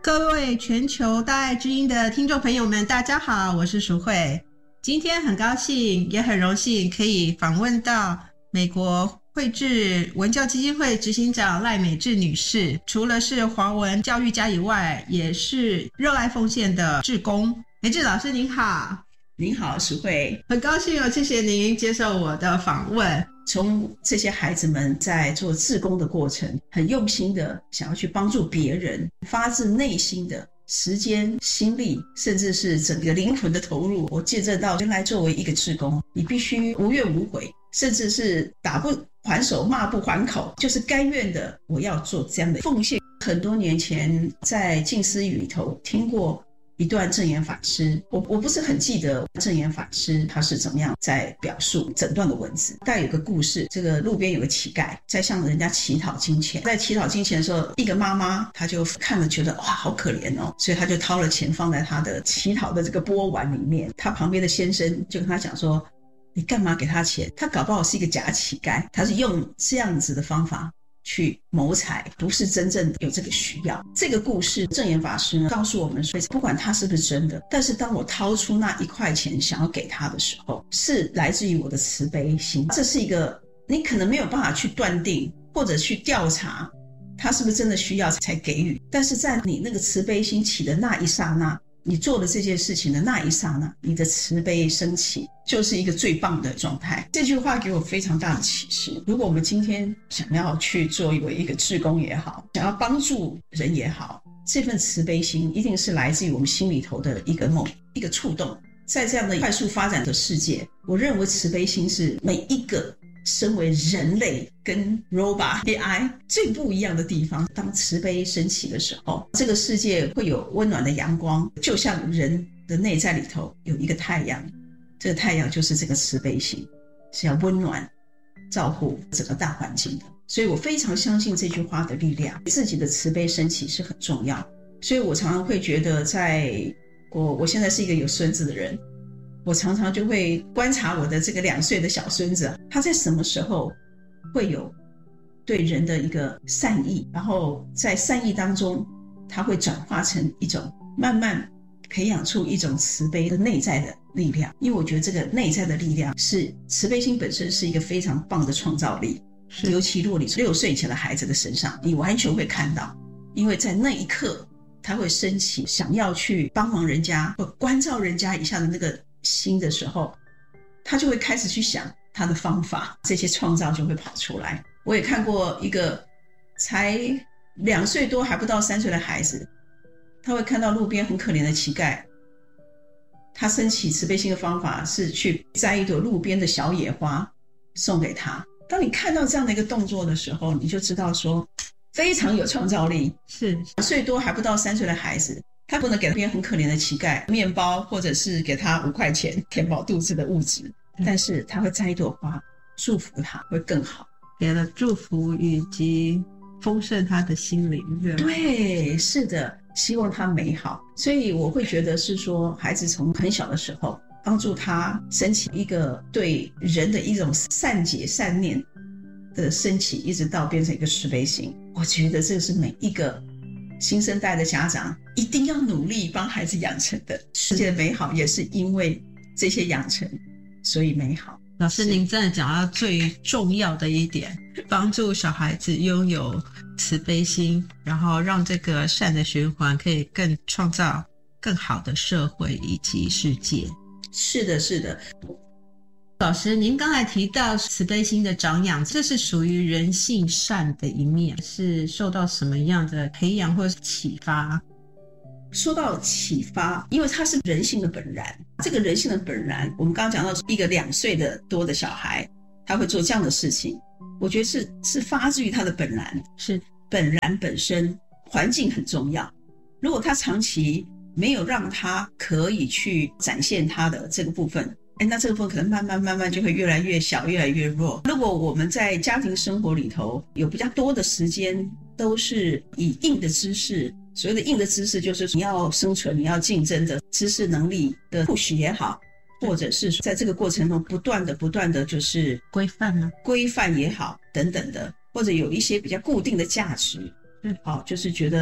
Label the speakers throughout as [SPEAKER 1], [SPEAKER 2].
[SPEAKER 1] 各位全球大爱之音的听众朋友们，大家好，我是淑慧。今天很高兴也很荣幸可以访问到美国慧智文教基金会执行长赖美智女士，除了是华文教育家以外，也是热爱奉献的志工。美智老师您好。
[SPEAKER 2] 您好，淑慧，
[SPEAKER 1] 很高兴谢谢您接受我的访问。
[SPEAKER 2] 从这些孩子们在做志工的过程，很用心的想要去帮助别人，发自内心的时间、心力，甚至是整个灵魂的投入，我见证到原来作为一个志工，你必须无怨无悔，甚至是打不还手，骂不还口，就是甘愿的我要做这样的奉献。很多年前在静思语里头听过一段证严法师，我不是很记得证严法师他是怎么样在表述整段的文字，但有个故事，这个路边有个乞丐在向人家乞讨金钱，在乞讨金钱的时候，一个妈妈她就看了觉得哇好可怜哦，所以她就掏了钱放在她的乞讨的这个钵碗里面，她旁边的先生就跟她讲说，你干嘛给他钱？他搞不好是一个假乞丐，他是用这样子的方法去谋财，不是真正有这个需要。这个故事证严法师呢告诉我们说，不管他是不是真的，但是当我掏出那1块钱想要给他的时候，是来自于我的慈悲心。这是一个你可能没有办法去断定或者去调查他是不是真的需要才给予，但是在你那个慈悲心起的那一刹那，你做了这件事情的那一刹那，你的慈悲升起，就是一个最棒的状态。这句话给我非常大的启示。如果我们今天想要去做一个志工也好，想要帮助人也好，这份慈悲心一定是来自于我们心里头的一个梦，一个触动。在这样的快速发展的世界，我认为慈悲心是每一个身为人类跟 robot AI 最不一样的地方。当慈悲升起的时候，这个世界会有温暖的阳光，就像人的内在里头有一个太阳，这个太阳就是这个慈悲心，是要温暖照顾整个大环境的。所以我非常相信这句话的力量，自己的慈悲升起是很重要。所以我常常会觉得我现在是一个有孙子的人，我常常就会观察我的这个2岁的小孙子，他在什么时候会有对人的一个善意，然后在善意当中他会转化成一种慢慢培养出一种慈悲的内在的力量。因为我觉得这个内在的力量是慈悲心本身是一个非常棒的创造力，尤其如果你是6岁以前的孩子的身上，你完全会看到，因为在那一刻他会升起想要去帮忙人家或关照人家一下的那个心的时候，他就会开始去想他的方法，这些创造就会跑出来。我也看过一个才2岁多还不到3岁的孩子，他会看到路边很可怜的乞丐，他升起慈悲心的方法是去摘一朵路边的小野花送给他。当你看到这样的一个动作的时候，你就知道说非常有创造力。是2岁多还不到3岁的孩子，他不能给那边很可怜的乞丐面包，或者是给他5块钱填饱肚子的物质，但是他会摘一朵花祝福他会更好，
[SPEAKER 1] 给了祝福以及丰盛他的心灵。
[SPEAKER 2] 对，是的，希望他美好。所以我会觉得是说，孩子从很小的时候帮助他升起一个对人的一种善解善念的升起，一直到变成一个慈悲心。我觉得这是每一个新生代的家长一定要努力帮孩子养成的。世界的美好也是因为这些养成所以美好。
[SPEAKER 1] 老师您真的讲到最重要的一点，帮助小孩子拥有慈悲心，然后让这个善的循环可以更创造更好的社会以及世界。
[SPEAKER 2] 是的，是的。
[SPEAKER 1] 老师您刚才提到慈悲心的长养，这是属于人性善的一面，是受到什么样的培养或是启发？
[SPEAKER 2] 说到启发，因为它是人性的本然，这个人性的本然，我们刚刚讲到一个2岁多的小孩他会做这样的事情，我觉得是发自于他的本然，是本然本身。环境很重要，如果他长期没有让他可以去展现他的这个部分，那这个部分可能慢慢就会越来越小，越来越弱。如果我们在家庭生活里头有比较多的时间都是以硬的知识，所谓的硬的知识就是你要生存你要竞争的知识能力的 push 也好，或者是在这个过程中不断的就是
[SPEAKER 1] 规范
[SPEAKER 2] 也好等等的，或者有一些比较固定的价值，好，就是觉得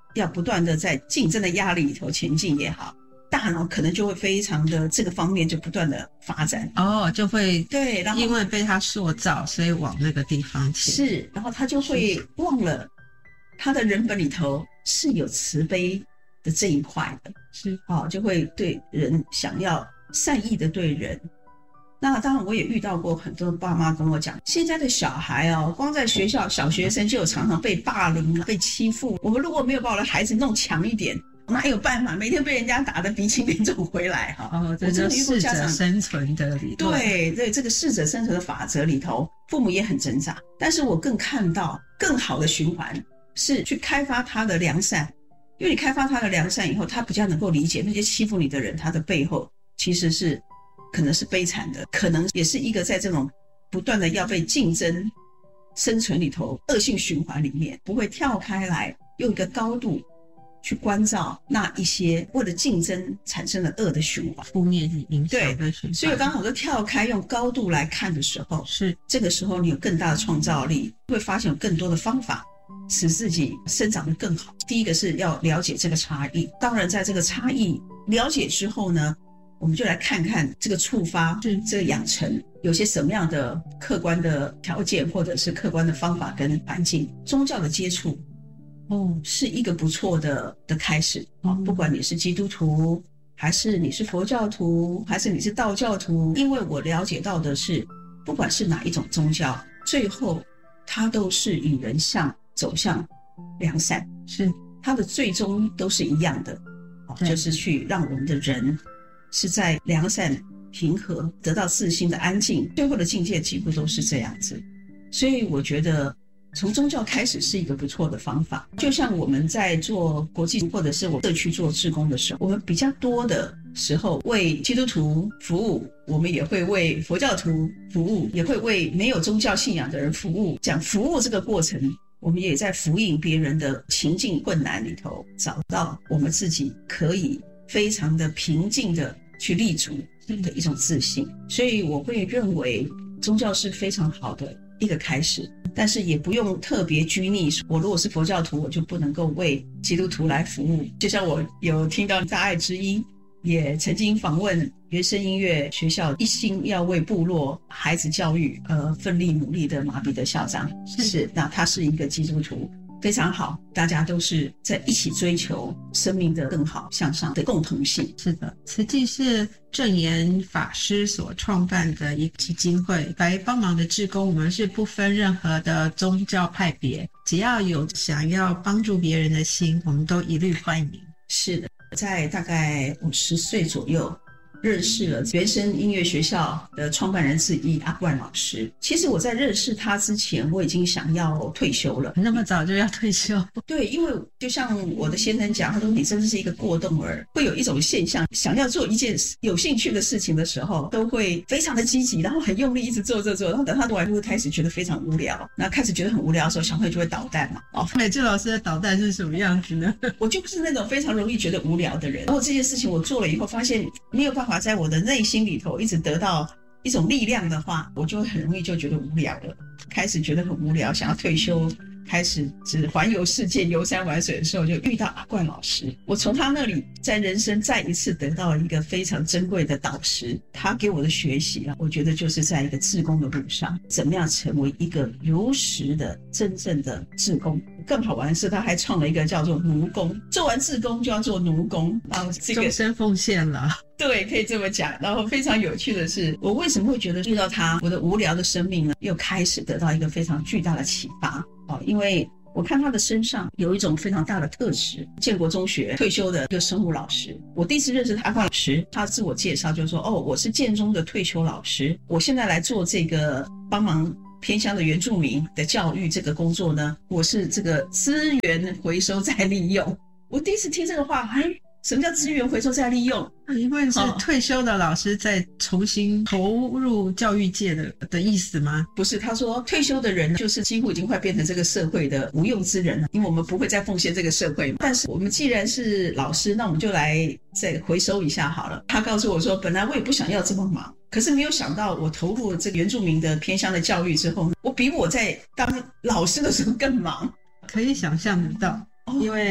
[SPEAKER 2] 要不断的在竞争的压力里头前进也好，大脑可能就会非常的这个方面就不断的发展
[SPEAKER 1] 就会
[SPEAKER 2] 对，然后
[SPEAKER 1] 因为被他塑造，所以往那个地方去。
[SPEAKER 2] 是，然后他就会忘了他的人本里头是有慈悲的这一块的，
[SPEAKER 1] 是
[SPEAKER 2] 就会对人想要善意的对人。那当然我也遇到过很多爸妈跟我讲，现在的小孩光在学校小学生就有常常被霸凌被欺负，我们如果没有把我的孩子弄强一点，哪有办法每天被人家打得鼻青脸肿回来
[SPEAKER 1] 这就是适者生存的理论。
[SPEAKER 2] 对，这个适者生存的法则里头，父母也很挣扎，但是我更看到更好的循环是去开发他的良善，因为你开发他的良善以后，他比较能够理解那些欺负你的人，他的背后其实是可能是悲惨的，可能也是一个在这种不断的要被竞争生存里头恶性循环里面，不会跳开来用一个高度去关照那一些为了竞争产生的恶的循环、
[SPEAKER 1] 负面影响的循环。
[SPEAKER 2] 所以刚好就跳开用高度来看的时候，
[SPEAKER 1] 是
[SPEAKER 2] 这个时候你有更大的创造力，会发现有更多的方法使自己生长得更好。第一个是要了解这个差异，当然在这个差异了解之后呢，我们就来看看这个触发这个养成有些什么样的客观的条件或者是客观的方法跟环境。宗教的接触是一个不错的开始不管你是基督徒还是你是佛教徒还是你是道教徒，因为我了解到的是不管是哪一种宗教，最后它都是引人走向良善，
[SPEAKER 1] 是
[SPEAKER 2] 它的最终都是一样的就是去让我们的人是在良善平和得到自心的安静，最后的境界几乎都是这样子。所以我觉得从宗教开始是一个不错的方法。就像我们在做国际或者是我社区做志工的时候，我们比较多的时候为基督徒服务，我们也会为佛教徒服务，也会为没有宗教信仰的人服务。讲服务这个过程，我们也在服膺别人的情境困难里头找到我们自己可以非常的平静的去立足的一种自信。所以我会认为宗教是非常好的一个开始，但是也不用特别拘泥，我如果是佛教徒我就不能够为基督徒来服务。就像我有听到大爱之音也曾经访问原声音乐学校一心要为部落孩子教育奋力努力的马彼得校长，是那他是一个基督徒，非常好，大家都是在一起追求生命的更好向上的共同性。
[SPEAKER 1] 是的，慈济是正言法师所创办的一个基金会，来帮忙的志工我们是不分任何的宗教派别，只要有想要帮助别人的心，我们都一律欢迎。
[SPEAKER 2] 是的，在大概50岁左右认识了原声音乐学校的创办人之一阿冠老师。其实我在认识他之前我已经想要退休了。
[SPEAKER 1] 那么早就要退休？
[SPEAKER 2] 对，因为就像我的先生讲，他说你真的是一个过动儿，会有一种现象，想要做一件有兴趣的事情的时候都会非常的积极，然后很用力一直做，然后等他做完就会开始觉得非常无聊，那开始觉得很无聊的时候，小朋友就会捣蛋嘛。
[SPEAKER 1] 美智老师的捣蛋是什么样子呢？
[SPEAKER 2] 我就不是那种非常容易觉得无聊的人，然后这件事情我做了以后发现没有办法在我的内心里头一直得到一种力量的话，我就很容易就觉得无聊了，开始觉得很无聊，想要退休，开始只环游世界游山玩水的时候，就遇到阿冠老师。我从他那里在人生再一次得到一个非常珍贵的导师，他给我的学习我觉得就是在一个志工的路上，怎么样成为一个如实的真正的志工。更好玩的是他还创了一个叫做奴工，做完志工就要做奴工，然后这个
[SPEAKER 1] 终身奉献了。
[SPEAKER 2] 对，可以这么讲。然后非常有趣的是，我为什么会觉得遇到他，我的无聊的生命呢又开始得到一个非常巨大的启发因为我看他的身上有一种非常大的特质。建国中学退休的一个生物老师，我第一次认识阿冠老师，他自我介绍就说我是建中的退休老师，我现在来做这个帮忙偏乡的原住民的教育这个工作呢，我是这个资源回收再利用。我第一次听这个话，什么叫资源回收再利用？
[SPEAKER 1] 因为是退休的老师在重新投入教育界的意思吗？
[SPEAKER 2] 不是，他说退休的人就是几乎已经快变成这个社会的无用之人了，因为我们不会再奉献这个社会嘛。但是我们既然是老师，那我们就来再回收一下好了。他告诉我说，本来我也不想要这么忙，可是没有想到我投入这个原住民的偏乡的教育之后，我比我在当老师的时候更忙。
[SPEAKER 1] 可以想象得到因为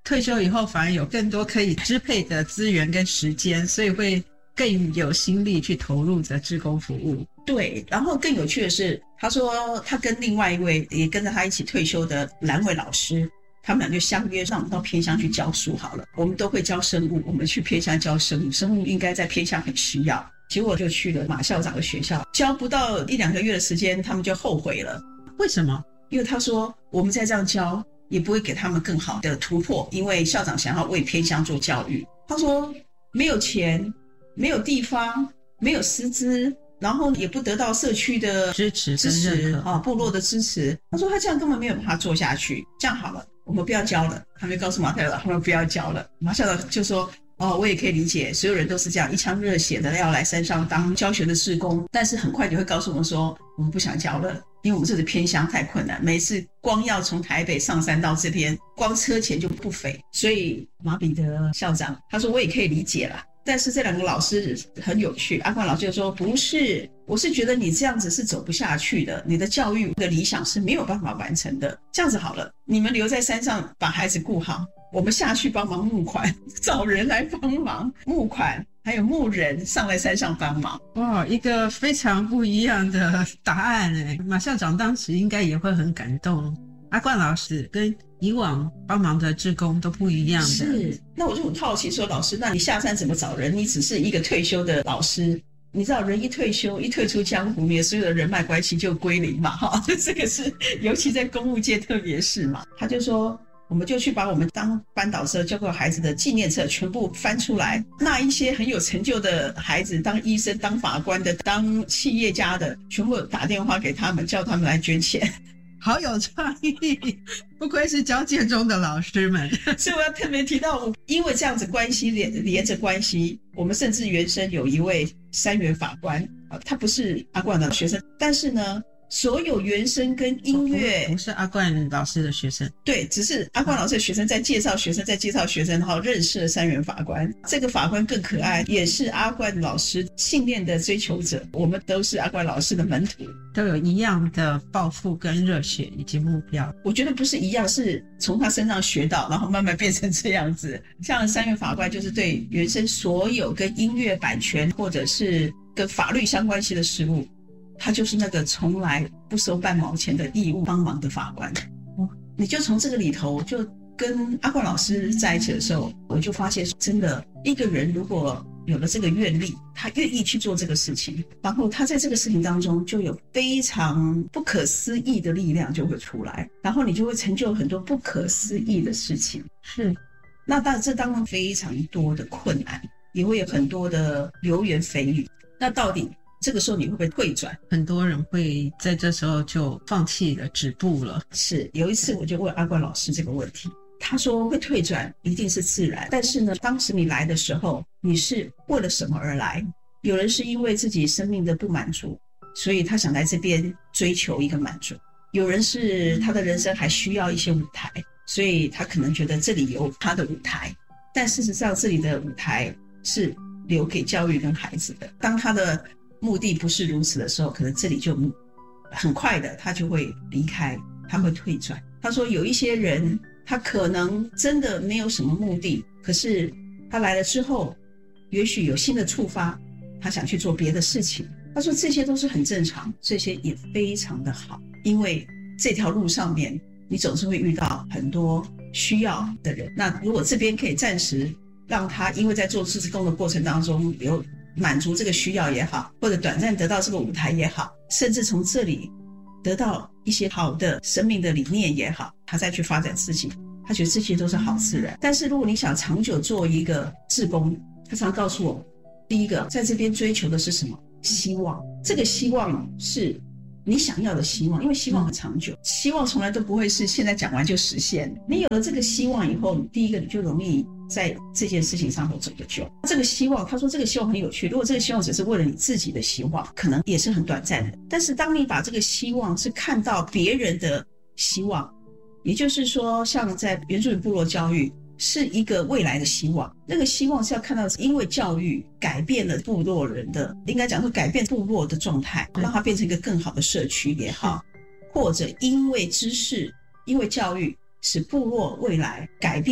[SPEAKER 1] 退休以后反而有更多可以支配的资源跟时间，所以会更有心力去投入着志工服务。
[SPEAKER 2] 对，然后更有趣的是，他说他跟另外一位也跟着他一起退休的蓝伟老师，他们俩就相约让我们到偏乡去教书好了，我们都会教生物，我们去偏乡教生物，生物应该在偏乡很需要。结果就去了马校长的学校，教不到1-2个月的时间，他们就后悔了。
[SPEAKER 1] 为什么？
[SPEAKER 2] 因为他说我们再这样教也不会给他们更好的突破，因为校长想要为偏乡做教育。他说没有钱，没有地方，没有师资，然后也不得到社区的
[SPEAKER 1] 支持跟认可
[SPEAKER 2] 部落的支持。他说他这样根本没有办法做下去。这样好了，我们不要教了。他们告诉马校长他们不要教了。马校长就说我也可以理解，所有人都是这样一腔热血的要来山上当教学的志工，但是很快就会告诉我们说我们不想教了，因为我们这里偏乡太困难，每次光要从台北上山到这边，光车钱就不菲。所以马彼得校长他说我也可以理解啦，但是这2个老师很有趣。阿冠老师就说不是，我是觉得你这样子是走不下去的，你的教育的理想是没有办法完成的。这样子好了，你们留在山上把孩子顾好，我们下去帮忙募款，找人来帮忙募款，还有募人上来山上帮忙。
[SPEAKER 1] 哇，一个非常不一样的答案耶。马校长当时应该也会很感动。阿冠老师跟以往帮忙的志工都不一样的。
[SPEAKER 2] 是，那我就很好奇说，老师，那你下山怎么找人？你只是一个退休的老师，你知道人一退休一退出江湖，你的所有的人脉关系就归零嘛，这个是尤其在公务界特别是嘛。他就说我们就去把我们当班导师教过孩子的纪念册全部翻出来，那一些很有成就的孩子，当医生当法官的当企业家的，全部打电话给他们，叫他们来捐钱。
[SPEAKER 1] 好有创意，不愧是教建中的老师们。
[SPEAKER 2] 所以我要特别提到，因为这样子关系连着关系，我们甚至原生有一位3元法官，他不是阿冠的学生，但是呢所有原声跟音乐
[SPEAKER 1] 不是阿冠老师的学生，
[SPEAKER 2] 对，只是阿冠老师的学生在介绍学生，在介绍学生，然后认识了3元法官。这个法官更可爱，也是阿冠老师信念的追求者，我们都是阿冠老师的门徒，
[SPEAKER 1] 都有一样的抱负跟热血以及目标。
[SPEAKER 2] 我觉得不是一样，是从他身上学到，然后慢慢变成这样子。像3元法官就是对原声所有跟音乐版权或者是跟法律相关系的事物，他就是那个从来不收半毛钱的义务帮忙的法官。你就从这个里头，就跟阿冠老师在一起的时候，我就发现真的一个人如果有了这个愿力，他愿意去做这个事情，然后他在这个事情当中就有非常不可思议的力量就会出来，然后你就会成就很多不可思议的事情。
[SPEAKER 1] 是，
[SPEAKER 2] 那这当中非常多的困难，也会有很多的流言蜚语。那到底这个时候你会不会退转？
[SPEAKER 1] 很多人会在这时候就放弃了，止步了。
[SPEAKER 2] 是，有一次我就问阿冠老师这个问题，他说会退转一定是自然，但是呢，当时你来的时候，你是为了什么而来？有人是因为自己生命的不满足，所以他想来这边追求一个满足；有人是他的人生还需要一些舞台，所以他可能觉得这里有他的舞台，但事实上这里的舞台是留给教育跟孩子的。当他的目的不是如此的时候，可能这里就很快的他就会离开，他会退转。他说有一些人他可能真的没有什么目的，可是他来了之后也许有新的触发，他想去做别的事情。他说这些都是很正常，这些也非常的好，因为这条路上面你总是会遇到很多需要的人。那如果这边可以暂时让他因为在做志工的过程当中有满足这个需要也好，或者短暂得到这个舞台也好，甚至从这里得到一些好的生命的理念也好，他再去发展自己，他觉得这些都是好自然。但是如果你想长久做一个志工，他常告诉我，第一个在这边追求的是什么？希望。这个希望是你想要的希望，因为希望很长久，希望从来都不会是现在讲完就实现。你有了这个希望以后，第一个你就容易在这件事情上头走得久。这个希望，他说这个希望很有趣，如果这个希望只是为了你自己的希望，可能也是很短暂的。但是当你把这个希望是看到别人的希望，也就是说像在原住民部落教育是一个未来的希望，那个希望是要看到因为教育改变了部落人的，应该讲说改变部落的状态，让它变成一个更好的社区也好，或者因为知识，因为教育使部落未来改变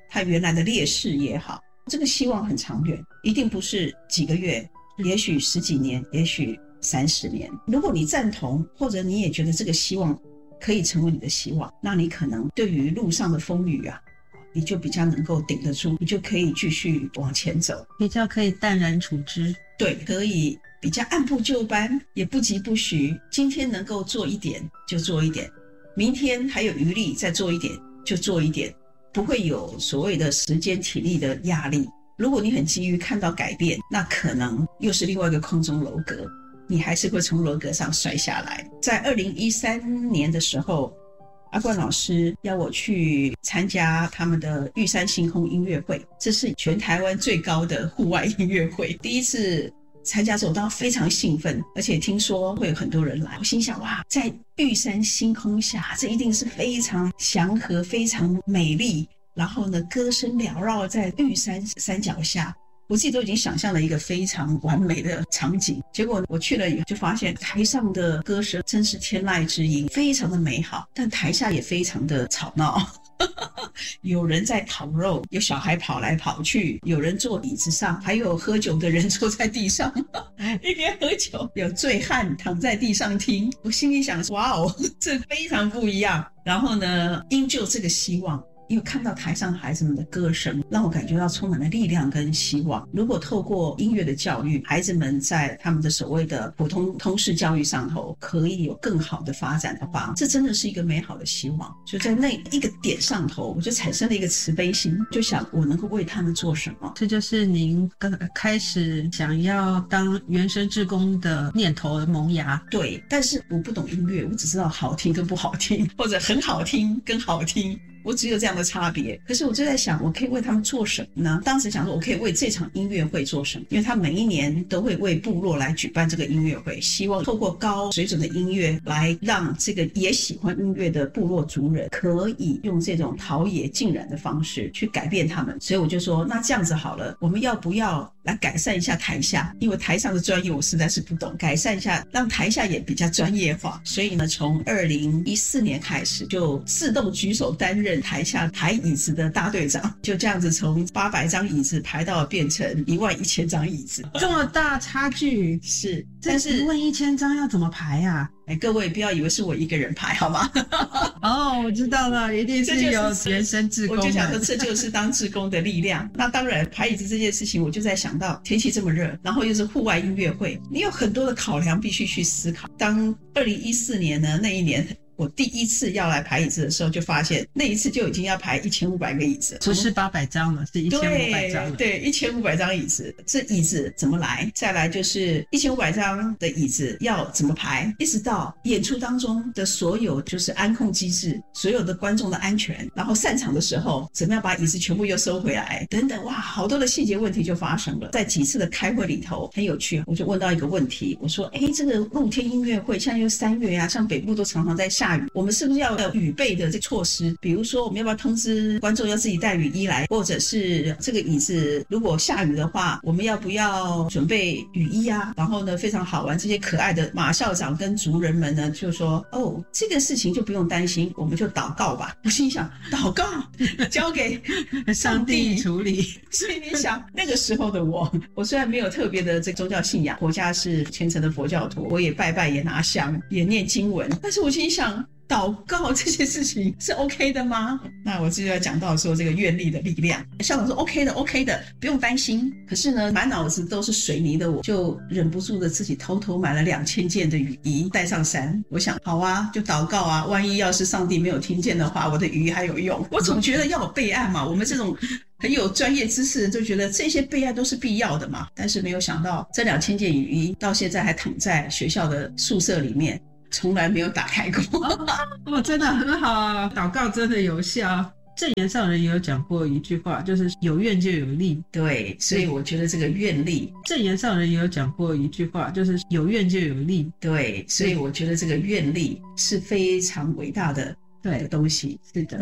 [SPEAKER 2] 他原来的劣势也好，这个希望很长远，一定不是几个月，也许10几年，也许30年。如果你赞同，或者你也觉得这个希望可以成为你的希望，那你可能对于路上的风雨啊，你就比较能够顶得住，你就可以继续往前走，
[SPEAKER 1] 比较可以淡然处之。
[SPEAKER 2] 对，可以比较按部就班，也不急不徐，今天能够做一点就做一点，明天还有余力再做一点就做一点，不会有所谓的时间体力的压力。如果你很急于看到改变，那可能又是另外一个空中楼阁，你还是会从楼阁上摔下来。在2013年的时候，阿冠老师邀我去参加他们的玉山星空音乐会，这是全台湾最高的户外音乐会。第一次参加之后，当然非常兴奋，而且听说会有很多人来，我心想哇，在玉山星空下，这一定是非常祥和、非常美丽。然后呢，歌声缭绕在玉山山脚下，我自己都已经想象了一个非常完美的场景。结果我去了以后就发现，台上的歌声真是天籁之音，非常的美好，但台下也非常的吵闹。有人在烤肉，有小孩跑来跑去，有人坐椅子上，还有喝酒的人坐在地上一边喝酒，有醉汉躺在地上听。我心里想，哇哦，这非常不一样。然后呢，因就这个希望，因为看到台上孩子们的歌声，让我感觉到充满了力量跟希望。如果透过音乐的教育，孩子们在他们的所谓的普通通识教育上头可以有更好的发展的话，这真的是一个美好的希望。就在那一个点上头，我就产生了一个慈悲心，就想我能够为他们做什么。
[SPEAKER 1] 这就是您开始想要当原生志工的念头的萌芽。
[SPEAKER 2] 对，但是我不懂音乐，我只知道好听跟不好听，或者很好听跟好听，我只有这样的差别。可是我就在想，我可以为他们做什么呢？当时想说我可以为这场音乐会做什么，因为他每一年都会为部落来举办这个音乐会，希望透过高水准的音乐来让这个也喜欢音乐的部落族人可以用这种陶冶浸染的方式去改变他们。所以我就说，那这样子好了，我们要不要来改善一下台下，因为台上的专业我实在是不懂，改善一下让台下也比较专业化。所以呢，从2014年开始就自动举手担任台下排椅子的大队长，就这样子从800张椅子排到变成11000张椅子。
[SPEAKER 1] 这么大差距。
[SPEAKER 2] 是，但是
[SPEAKER 1] 11000张要怎么排啊？
[SPEAKER 2] 各位不要以为是我一个人排好吗？
[SPEAKER 1] 哦，我知道了，一定是有原生志工。
[SPEAKER 2] 我就想说这就是当志工的力量。那当然排椅子这件事情，我就在想到天气这么热，然后又是户外音乐会，你有很多的考量必须去思考。当2014年呢，那一年我第一次要来排椅子的时候，就发现那一次就已经要排1500个椅子，
[SPEAKER 1] 不是800张了，是1500张了。
[SPEAKER 2] 对，1500张椅子，这椅子怎么来？再来就是1500张的椅子要怎么排？一直到演出当中的所有就是安控机制，所有的观众的安全，然后散场的时候怎么样把椅子全部又收回来，等等，哇，好多的细节问题就发生了。在几次的开会里头很有趣，我就问到一个问题，我说这个露天音乐会现在又3月啊，像北部都常常在下雨，我们是不是要有雨备的这个措施？比如说我们要不要通知观众要自己带雨衣来，或者是这个椅子如果下雨的话，我们要不要准备雨衣啊？然后呢，非常好玩，这些可爱的马校长跟族人们呢就说，这个事情就不用担心，我们就祷告吧。我心想，祷告交给上帝
[SPEAKER 1] 处理。
[SPEAKER 2] 所以你想那个时候的我虽然没有特别的这个宗教信仰，国家是虔诚的佛教徒，我也拜拜，也拿香，也念经文，但是我心想，祷告这些事情是 OK 的吗？那我就要讲到说这个愿力的力量。校长说 OK 的，不用担心。可是呢，满脑子都是水泥的我就忍不住的自己偷偷买了2000件的雨衣带上山。我想好啊，就祷告啊，万一要是上帝没有听见的话，我的雨衣还有用。我总觉得要有备案嘛，我们这种很有专业知识的就觉得这些备案都是必要的嘛。但是没有想到这2000件雨衣到现在还躺在学校的宿舍里面，从来没有打开过。
[SPEAKER 1] 真的很好啊，祷告真的有效。证严上人也有讲过一句话，就是有愿就有力。
[SPEAKER 2] 对，所以我觉得这个愿力，
[SPEAKER 1] 证严上人也有讲过一句话，就是有愿就有力。
[SPEAKER 2] 对，所以我觉得这个愿力是非常伟大的东西。
[SPEAKER 1] 是的。